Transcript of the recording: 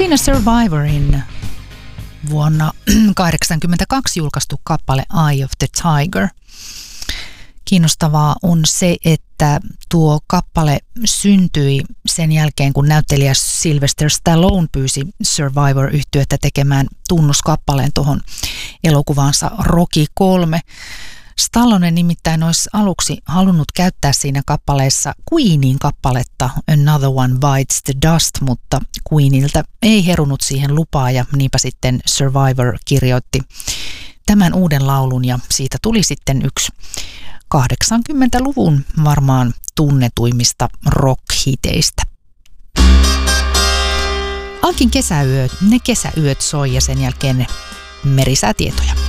Siinä Survivorin vuonna 1982 julkaistu kappale Eye of the Tiger. Kiinnostavaa on se, että tuo kappale syntyi sen jälkeen, kun näyttelijä Sylvester Stallone pyysi Survivor-yhtyettä tekemään tunnuskappaleen tuohon elokuvaansa Rocky 3. Stallone nimittäin olisi aluksi halunnut käyttää siinä kappaleessa Queenin kappaletta Another One Bites the Dust, mutta Queeniltä ei herunut siihen lupaa ja niinpä sitten Survivor kirjoitti tämän uuden laulun ja siitä tuli sitten yksi 80-luvun varmaan tunnetuimmista rock-hiteistä. Alkin kesäyöt soi ja sen jälkeen merisäätietoja.